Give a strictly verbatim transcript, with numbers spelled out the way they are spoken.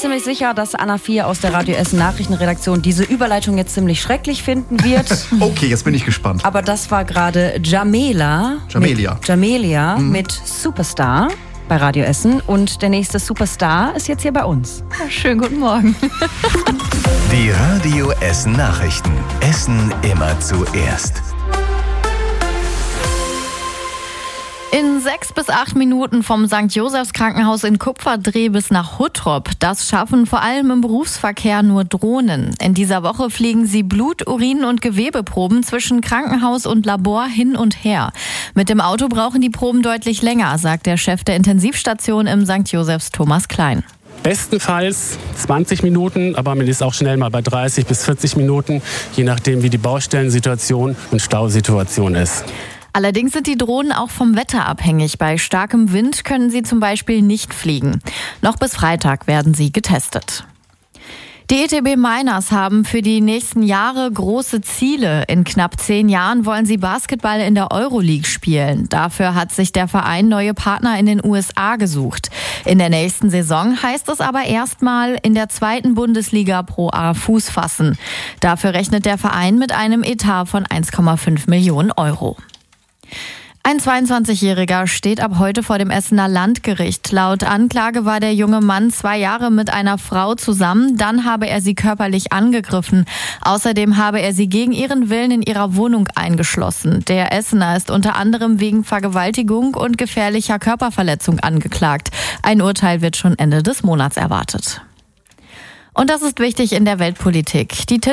ziemlich sicher, dass Anna vier aus der Radio Essen Nachrichtenredaktion diese Überleitung jetzt ziemlich schrecklich finden wird. Okay, jetzt bin ich gespannt. Aber das war gerade Jamela. Jamelia. Mit Jamelia Mhm. mit Superstar bei Radio Essen. Und der nächste Superstar ist jetzt hier bei uns. Ja, schönen guten Morgen. Die Radio Essen Nachrichten. Essen immer zuerst. In sechs bis acht Minuten vom Sankt Josephs Krankenhaus in Kupferdreh bis nach Huttrop. Das schaffen vor allem im Berufsverkehr nur Drohnen. In dieser Woche fliegen sie Blut-, Urin- und Gewebeproben zwischen Krankenhaus und Labor hin und her. Mit dem Auto brauchen die Proben deutlich länger, sagt der Chef der Intensivstation im Sankt Josephs, Thomas Klein. Bestenfalls zwanzig Minuten, aber man ist auch schnell mal bei dreißig bis vierzig Minuten, je nachdem wie die Baustellensituation und Stausituation ist. Allerdings sind die Drohnen auch vom Wetter abhängig. Bei starkem Wind können sie zum Beispiel nicht fliegen. Noch bis Freitag werden sie getestet. Die E T B Miners haben für die nächsten Jahre große Ziele. In knapp zehn Jahren wollen sie Basketball in der Euroleague spielen. Dafür hat sich der Verein neue Partner in den U S A gesucht. In der nächsten Saison heißt es aber erstmal in der zweiten Bundesliga Pro A Fuß fassen. Dafür rechnet der Verein mit einem Etat von eins Komma fünf Millionen Euro. Ein zweiundzwanzigjähriger steht ab heute vor dem Essener Landgericht. Laut Anklage war der junge Mann zwei Jahre mit einer Frau zusammen, dann habe er sie körperlich angegriffen. Außerdem habe er sie gegen ihren Willen in ihrer Wohnung eingeschlossen. Der Essener ist unter anderem wegen Vergewaltigung und gefährlicher Körperverletzung angeklagt. Ein Urteil wird schon Ende des Monats erwartet. Und das ist wichtig in der Weltpolitik. Die